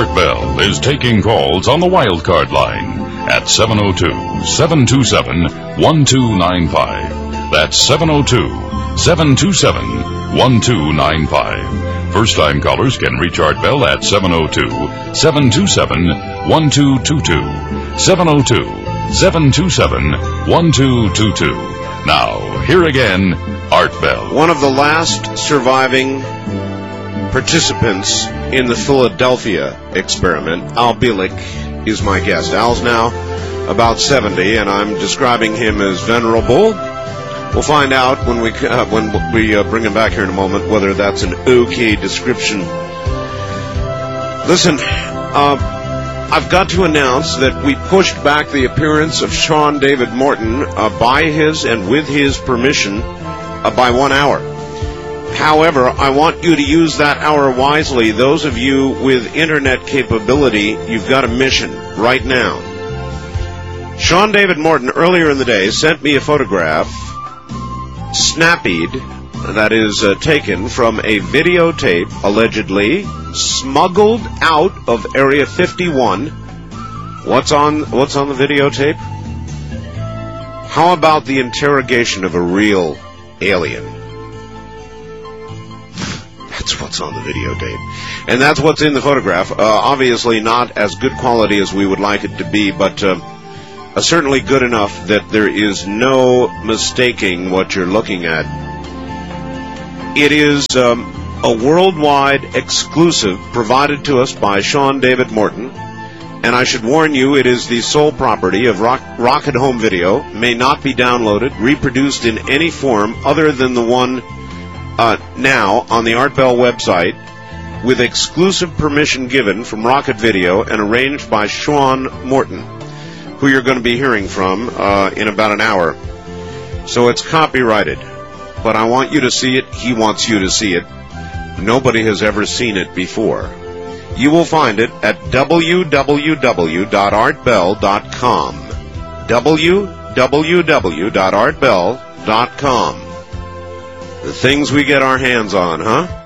Art Bell is taking calls on the wildcard line at 702-727-1295. That's 702-727-1295. First-time callers can reach Art Bell at 702-727-1222. 702-727-1222. Now, here again, Art Bell. One of the last surviving participants in the Philadelphia experiment, Al Bielek, is my guest. Al's now about 70, and I'm describing him as venerable. We'll find out when we bring him back here in a moment whether that's an okay description. Listen, I've got to announce that we pushed back the appearance of Sean David Morton by his and with his permission by 1 hour. However, I want you to use that hour wisely. Those of you with internet capability, you've got a mission right now. Sean David Morton, earlier in the day, sent me a photograph, snappied, that is taken from a videotape, allegedly smuggled out of Area 51. What's on the videotape? How about the interrogation of a real alien? That's what's on the videotape. And that's what's in the photograph. Obviously not as good quality as we would like it to be, but certainly good enough that there is no mistaking what you're looking at. It is a worldwide exclusive provided to us by Sean David Morton. And I should warn you, it is the sole property of Rocket Home Video, may not be downloaded, reproduced in any form other than the one now on the Art Bell website, with exclusive permission given from Rocket Video and arranged by Sean Morton, who you're going to be hearing from in about an hour. So it's copyrighted. But I want you to see it. He wants you to see it. Nobody has ever seen it before. You will find it at www.artbell.com. www.artbell.com. The things we get our hands on, huh?